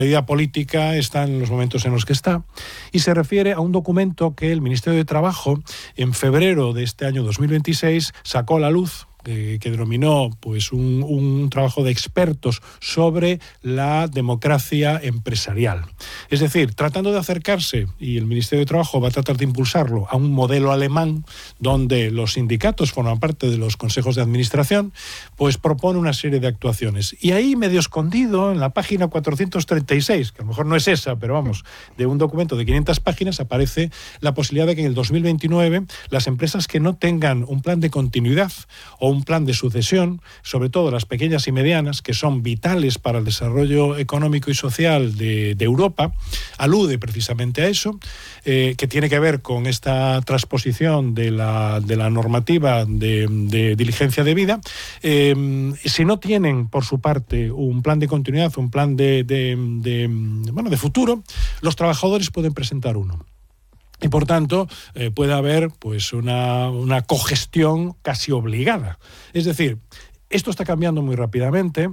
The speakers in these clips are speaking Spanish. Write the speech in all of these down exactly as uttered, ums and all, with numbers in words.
medida política está en los momentos en los que está, y se refiere a un documento que el Ministerio de Trabajo en febrero de este año dos mil veintiséis sacó a la luz, que, que denominó pues un, un trabajo de expertos sobre la democracia empresarial. Es decir, tratando de acercarse, y el Ministerio de Trabajo va a tratar de impulsarlo, a un modelo alemán donde los sindicatos forman parte de los consejos de administración, pues propone una serie de actuaciones. Y ahí, medio escondido, en la página cuatrocientos treinta y seis, que a lo mejor no es esa, pero vamos, de un documento de quinientas páginas, aparece la posibilidad de que en el dos mil veintinueve las empresas que no tengan un plan de continuidad o un plan de sucesión, sobre todo las pequeñas y medianas, que son vitales para el desarrollo económico y social de, de Europa, alude precisamente a eso, eh, que tiene que ver con esta transposición de la, de la normativa de, de diligencia debida. Eh, si no tienen, por su parte, un plan de continuidad, un plan de, de, de, bueno, de futuro, los trabajadores pueden presentar uno. Y por tanto, eh, puede haber pues una, una cogestión casi obligada. Es decir, esto está cambiando muy rápidamente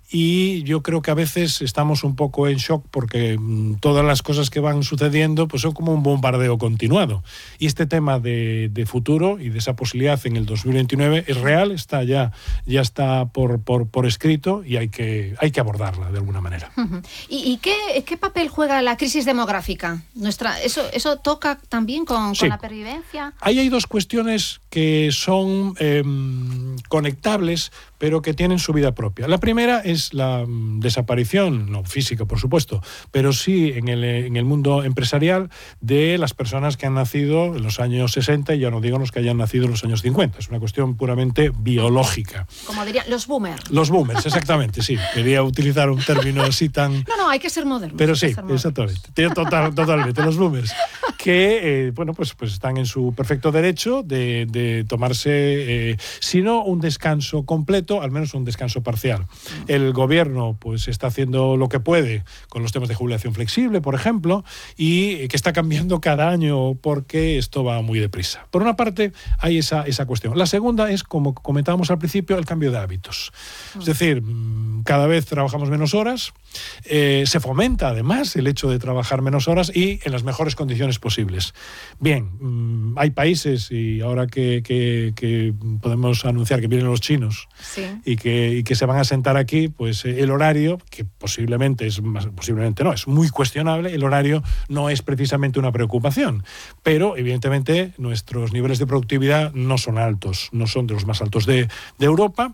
y yo creo que a veces estamos un poco en shock porque mmm, todas las cosas que van sucediendo pues son como un bombardeo continuado. Y este tema de, de futuro y de esa posibilidad en el dos mil veintinueve es real, está ya, ya está por, por, por escrito y hay que, hay que abordarla de alguna manera. Uh-huh. ¿Y, y qué, qué papel juega la crisis demográfica? Nuestra, ¿eso, eso toca también con, sí. con la pervivencia? Ahí hay dos cuestiones que son eh, conectables, pero que tienen su vida propia. La primera es la desaparición, no física, por supuesto, pero sí en el, en el mundo empresarial de las personas que han nacido en los años sesenta, y ya no digo los que hayan nacido en los años cincuenta. Es una cuestión puramente biológica. Como dirían, los boomers. Los boomers, exactamente, sí. Quería utilizar un término así tan... No, no, hay que ser moderno. Pero sí, exactamente. Total, totalmente. Los boomers, que, eh, bueno, pues, pues están en su perfecto derecho de, de tomarse, eh, si no un descanso completo, al menos un descanso parcial. El gobierno pues está haciendo lo que puede con los temas de jubilación flexible, por ejemplo, y que está cambiando cada año porque esto va muy deprisa. Por una parte, hay esa, esa cuestión. La segunda es, como comentábamos al principio, el cambio de hábitos. Es decir, cada vez trabajamos menos horas, eh, se fomenta además el hecho de trabajar menos horas y en las mejores condiciones posibles. Bien, mmm, hay países, y ahora que, que, que podemos anunciar que vienen los chinos, sí. y, que, y que se van a sentar aquí, pues eh, el horario, que posiblemente es más, posiblemente no, es muy cuestionable, el horario no es precisamente una preocupación, pero evidentemente nuestros niveles de productividad no son altos, no son de los más altos de, de Europa,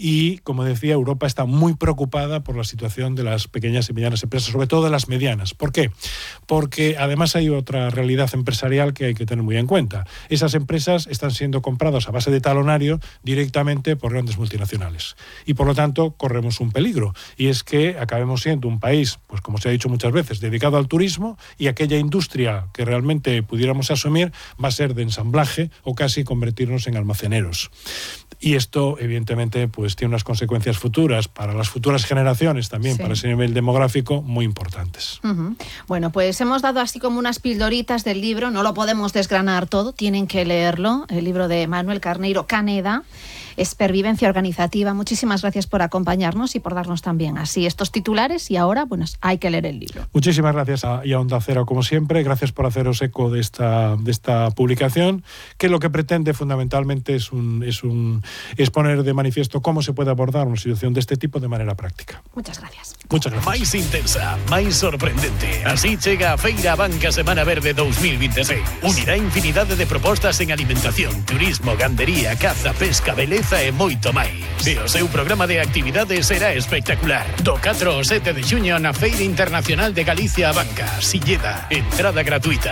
y como decía, Europa está muy preocupada por la situación de las pequeñas y medianas empresas, sobre todo de las medianas. ¿Por qué? Porque además hay otra realidad empresarial que hay que tener muy en cuenta. Esas empresas están siendo compradas a base de talonario directamente por grandes multinacionales. Y por lo tanto corremos un peligro, y es que acabemos siendo un país, pues como se ha dicho muchas veces, dedicado al turismo, y aquella industria que realmente pudiéramos asumir va a ser de ensamblaje o casi convertirnos en almaceneros. Y esto, evidentemente, pues tiene unas consecuencias futuras para las futuras generaciones, también sí. para ese nivel demográfico, muy importantes. Uh-huh. Bueno, pues hemos dado así como unas pildoritas del libro, no lo podemos desgranar todo, tienen que leerlo, el libro de Manuel Carneiro Caneda, es Pervivencia Organizativa. Muchísimas gracias por acompañarnos y por darnos también así estos titulares, y ahora, bueno, hay que leer el libro. Muchísimas gracias a, y a Onda Cero, como siempre. Gracias por haceros eco de esta, de esta publicación, que lo que pretende fundamentalmente es, un, es, un, es poner de manifiesto cómo se puede abordar una situación de este tipo de manera práctica. Muchas gracias. Muchas gracias. Máis intensa, máis sorprendente. Así chega a Feira Banca Semana Verde dos mil veintiséis. Unirá infinidade de propostas en alimentación, turismo, gandería, caza, pesca, beleza e moito máis. E o seu programa de actividades será espectacular. Do catro ao sete de xuño na Feira Internacional de Galicia Banca, Silleda. Entrada gratuita.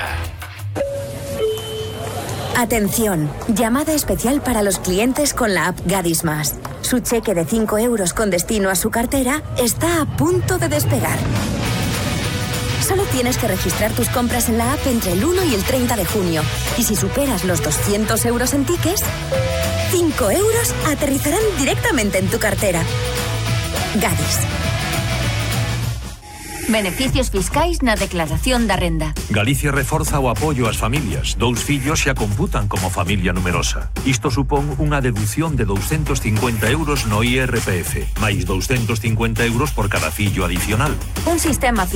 Atención, llamada especial para los clientes con la app Gadis Más. Su cheque de cinco euros con destino a su cartera está a punto de despegar. Solo tienes que registrar tus compras en la app entre el uno y el treinta de junio. Y si superas los doscientos euros en tickets, cinco euros aterrizarán directamente en tu cartera. Gadis. Beneficios fiscais na declaración da renda. Galicia reforza o apoio ás familias. Dous fillos xa computan como familia numerosa. Isto supón unha deducción de douscentos cincuenta euros no I R P F, máis douscentos cincuenta euros por cada fillo adicional. Un sistema